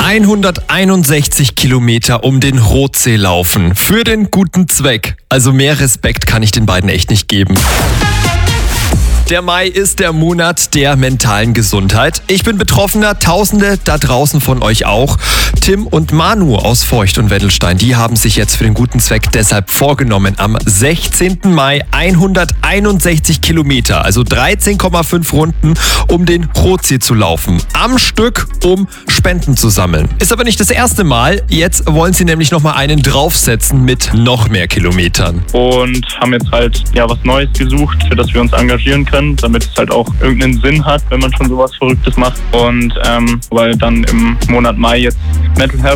161 Kilometer um den Rothsee laufen. Für den guten Zweck. Also mehr Respekt kann ich den beiden echt nicht geben. Der Mai ist der Monat der mentalen Gesundheit. Ich bin Betroffener, Tausende da draußen von euch auch. Tim und Manu aus Feucht und Wendelstein, die haben sich jetzt für den guten Zweck deshalb vorgenommen, am 16. Mai 161 Kilometer, also 13,5 Runden, um den Rothsee zu laufen. Am Stück, um Spenden zu sammeln. Ist aber nicht das erste Mal. Jetzt wollen sie nämlich nochmal einen draufsetzen mit noch mehr Kilometern. Und haben jetzt halt was Neues gesucht, für das wir uns engagieren können, damit es halt auch irgendeinen Sinn hat, wenn man schon sowas Verrücktes macht. Und weil dann im Monat Mai jetzt Mental Health